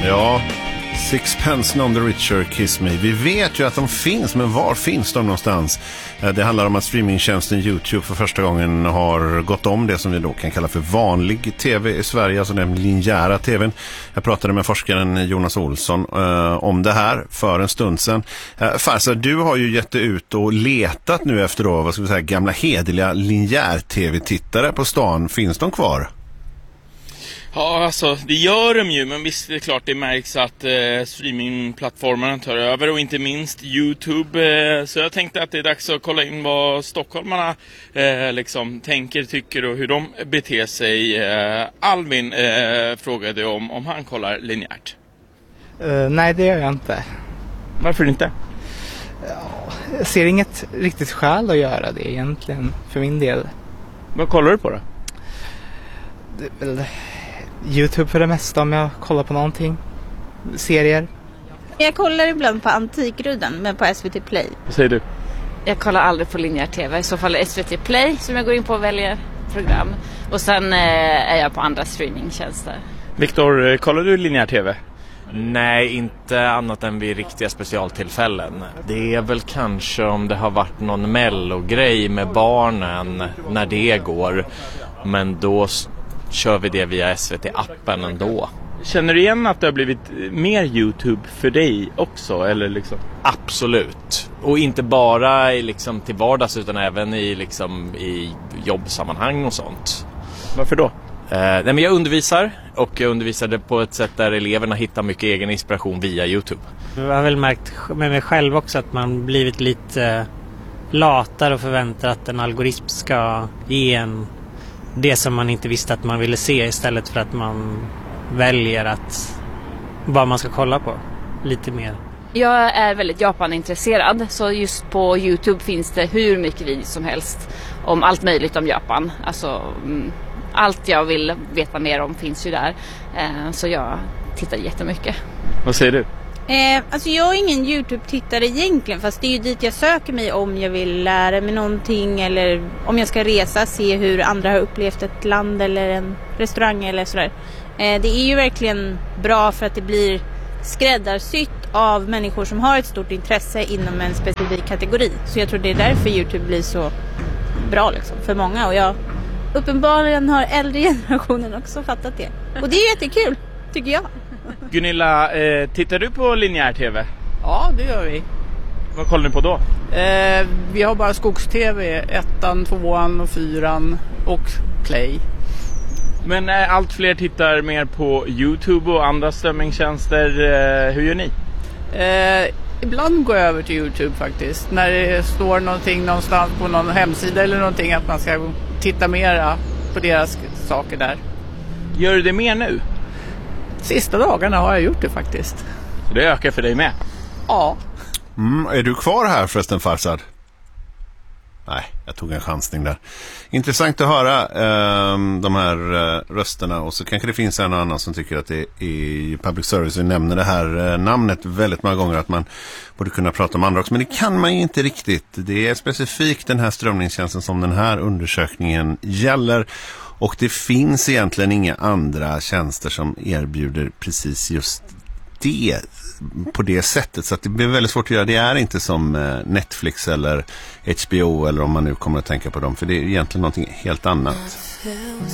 Ja, Sixpence None the Richer, Kiss Me. Vi vet ju att de finns, men var finns de någonstans? Det handlar om att streamingtjänsten YouTube för första gången har gått om det som vi då kan kalla för vanlig tv i Sverige, alltså den linjära tvn. Jag pratade med forskaren Jonas Olsson om det här för en stund sedan. Farsad, du har ju gett ut och letat nu efter då, vad ska vi säga, gamla hederliga linjär-tv-tittare på stan. Finns de kvar? Ja, alltså det gör de ju, men visst det är klart det märks att streamingplattformarna tar över och inte minst YouTube. Så jag tänkte att det är dags att kolla in vad stockholmarna liksom tänker, tycker och hur de beter sig. Alvin frågade om han kollar linjärt. Nej, det gör jag inte. Varför inte? Ja, jag ser inget riktigt skäl att göra det egentligen för min del. Vad kollar du på då? Det är väl YouTube för det mesta om jag kollar på någonting. Serier. Jag kollar ibland på Antikrudden, men på SVT Play. Vad säger du? Jag kollar aldrig på linjär tv. I så fall är SVT Play som jag går in på och väljer program. Och sen är jag på andra streamingtjänster. Viktor, kollar du linjär tv? Nej, inte annat än vid riktiga specialtillfällen. Det är väl kanske om det har varit någon mellogrej med barnen när det går. Men då kör vi det via SVT-appen ändå. Känner du igen att det har blivit mer YouTube för dig också? Eller liksom? Absolut. Och inte bara liksom till vardags utan även i jobbsammanhang och sånt. Varför då? Nej, men jag undervisar och jag undervisade på ett sätt där eleverna hittar mycket egen inspiration via YouTube. Jag har väl märkt med mig själv också att man blivit lite latare och förväntar att en algoritm ska ge en det som man inte visste att man ville se istället för att man väljer att vad man ska kolla på lite mer. Jag är väldigt Japan-intresserad, så just på YouTube finns det hur mycket videos som helst om allt möjligt om Japan. Alltså allt jag vill veta mer om finns ju där, så jag tittar jättemycket. Vad säger du? Alltså jag är ingen YouTube-tittare egentligen, fast det är ju dit jag söker mig om jag vill lära mig någonting eller om jag ska resa, se hur andra har upplevt ett land eller en restaurang eller sådär. Det är ju verkligen bra för att det blir skräddarsytt av människor som har ett stort intresse inom en specifik kategori. Så jag tror det är därför YouTube blir så bra liksom, för många, och jag uppenbarligen har äldre generationen också fattat det. Och det är jättekul, tycker jag. Gunilla, tittar du på linjär tv? Ja, det gör vi. Vad kollar ni på då? Vi har bara skogs-tv, 1:an, 2:an och 4:an och Play. Men allt fler tittar mer på YouTube och andra strömmingtjänster. Hur gör ni? Ibland går jag över till YouTube faktiskt. När det står någonting någonstans på någon hemsida eller någonting att man ska titta mera på deras saker där. Gör du det mer nu? Sista dagarna har jag gjort det faktiskt. Så det ökar för dig med? Ja. Är du kvar här förresten, Farsad? Nej, jag tog en chansning där. Intressant att höra de här rösterna, och så kanske det finns en annan som tycker att det i public service, vi nämner det här namnet väldigt många gånger, att man borde kunna prata om andra också, men det kan man ju inte riktigt. Det är specifikt den här strömningstjänsten som den här undersökningen gäller, och det finns egentligen inga andra tjänster som erbjuder precis just det på det sättet, så att det blir väldigt svårt att göra. Det är inte som Netflix eller HBO, eller om man nu kommer att tänka på dem, för det är egentligen någonting helt annat.